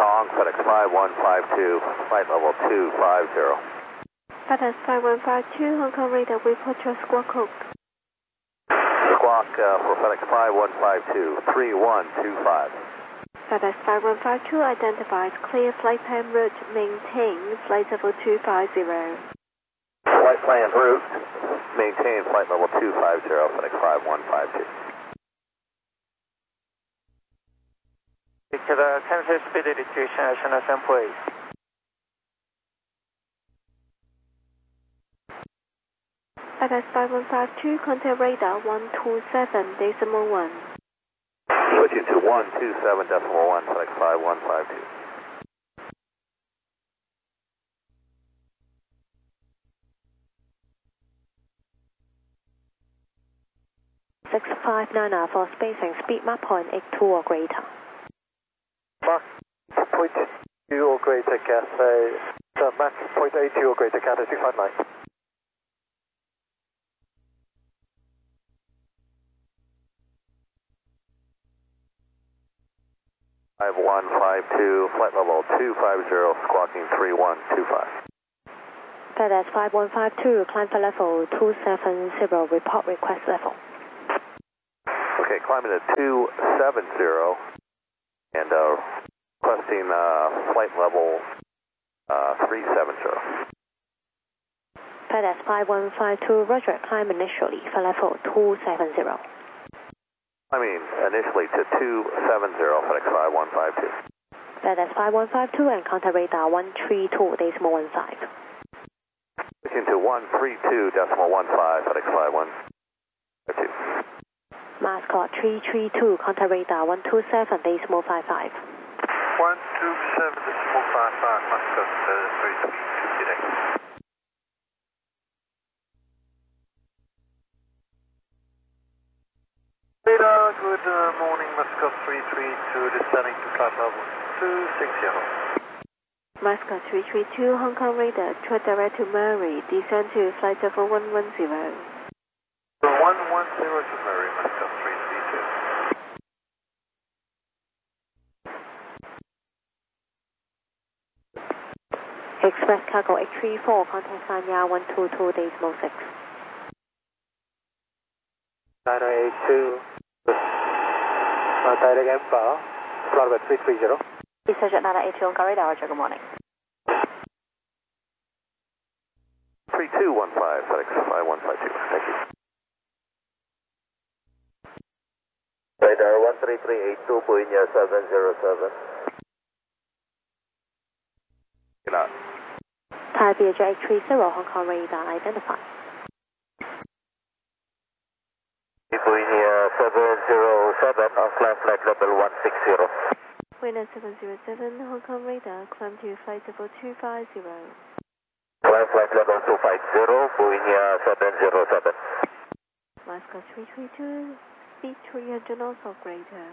Kong, FedEx 5152, flight level 250. FedEx 5152, Hong Kong radar, report your squawk code. Squawk for FedEx 5152, 3125. FedEx 5152 identifies clear flight plan route, maintain flight level 250. Flight plan route, maintain flight level 250, FedEx 5152. Victor, cancel speed restriction as soon as employees. FedEx 5152, contact radar 127.1. Switching to 127.1, FedEx 5152. For spacing, speed Mach 0.82 or greater. Mach 0.2 or greater, Cathay. Mach 0.82 or greater, Cathay 659. Five 152, flight level 250, squawking 3125. FedEx 5152, climb for level 270, report request level. Okay, climbing to 270 and requesting flight level 370. FedEx 5152, roger, climb initially for level 270. Climbing initially to 270, FedEx 5152. FedEx 5152 and contact radar 132.15. Switching to 132.15, FedEx 5152. Mascot 332, contact radar 127.55. 127.55, Mascot 332, direct. Radar, good morning, Mascot 332, descending to flight level 260. Mascot 332, Hong Kong radar, direct to Murray, descend to flight level 110. 110 to Murray, Mascot 332. Express cargo 834, contact Sanya 122.6. Niner 82, direct Empire, flight level 330. Research at Niner 82, Hong Kong radar, roger, good morning. 3215, FedEx 5152, thank you. Radar 13382, Punya 707. Good night. Thai BJ 830, Hong Kong radar, identified. Punya 707, on climb flight level 160. Winner 707, Hong Kong radar, climb to flight level 250. Climb flight level 250, Punya 707. Mascot 332, speed 300 knots or greater.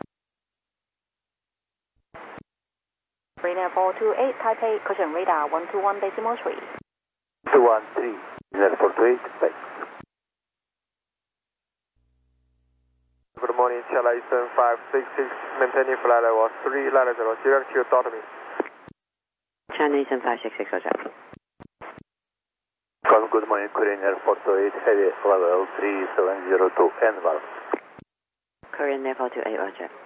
Radar 428, Taipei, caution radar 121.3. 213, Radar 428, bye. Good morning, Chennai Eastern 566, maintaining flight level 390, direct to Dortmund. Chennai Eastern 566, roger. Good morning, Korean Air 428, heavy level 3702, Enval. Korean Air 428, roger.